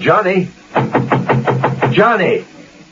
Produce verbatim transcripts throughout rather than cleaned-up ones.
Johnny? Johnny!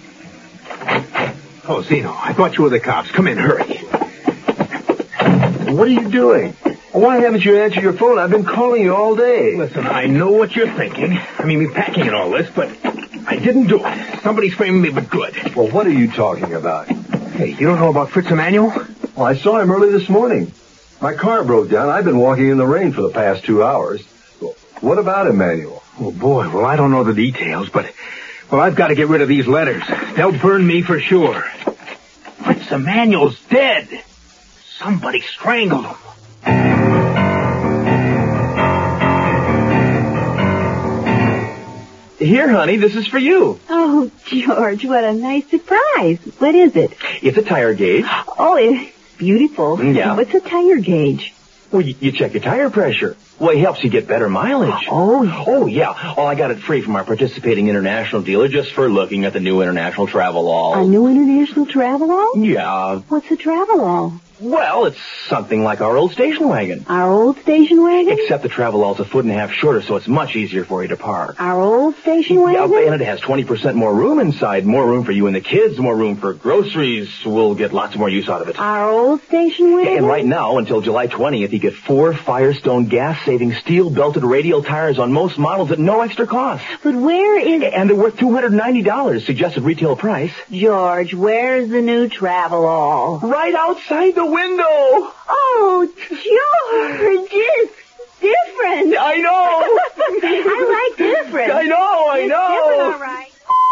Oh, Zeno, I thought you were the cops. Come in, hurry. What are you doing? Why haven't you answered your phone? I've been calling you all day. Listen, I know what you're thinking. I mean, me packing and all this, but I didn't do it. Somebody's framing me, but good. Well, what are you talking about? Hey, you don't know about Fritz Emanuel? Well, I saw him early this morning. My car broke down. I've been walking in the rain for the past two hours. What about Emanuel? Oh, boy, well, I don't know the details, but, well, I've got to get rid of these letters. They'll burn me for sure. Fritz Emanuel's dead. Somebody strangled him. Here, honey, this is for you. Oh, George, what a nice surprise. What is it? It's a tire gauge. Oh, it's beautiful. Yeah. What's a tire gauge? Well, you, you check your tire pressure. Well, it helps you get better mileage. Oh. Oh, yeah. Oh, I got it free from our participating international dealer just for looking at the new International Travelall. A new international Travelall? Yeah. What's a Travelall? Well, it's something like our old station wagon. Our old station wagon? Except the Travelall's a foot and a half shorter, so it's much easier for you to park. Our old station wagon? Yeah, and it has twenty percent more room inside. More room for you and the kids, more room for groceries. We'll get lots more use out of it. Our old station wagon? And right now, until July twentieth, you get four Firestone gas-saving steel-belted radial tires on most models at no extra cost. But where is... And they're worth two hundred ninety dollars, suggested retail price. George, where's the new Travelall? Right outside the window. Oh, George, it's different. I know. I like different. I know, I it's know. Different, all right.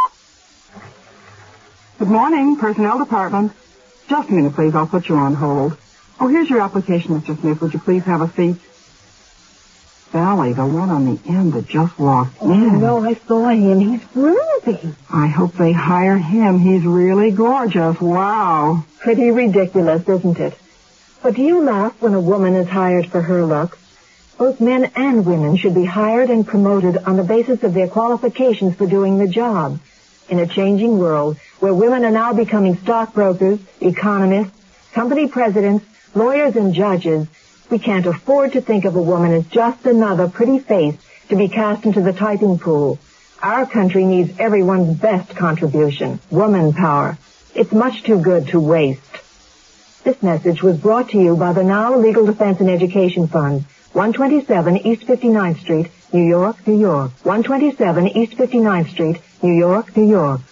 Good morning, Personnel Department. Just a minute, please. I'll put you on hold. Oh, here's your application, Mister Smith. Would you please have a seat? Sally, the one on the end that just walked Oh, in. no, I saw him. He's groovy. I hope they hire him. He's really gorgeous. Wow. Pretty ridiculous, isn't it? But do you laugh when a woman is hired for her looks? Both men and women should be hired and promoted on the basis of their qualifications for doing the job. In a changing world where women are now becoming stockbrokers, economists, company presidents, lawyers, and judges, we can't afford to think of a woman as just another pretty face to be cast into the typing pool. Our country needs everyone's best contribution, woman power. It's much too good to waste. This message was brought to you by the Now Legal Defense and Education Fund, one twenty-seven East fifty-ninth Street, New York, New York. one twenty-seven East fifty-ninth Street, New York, New York.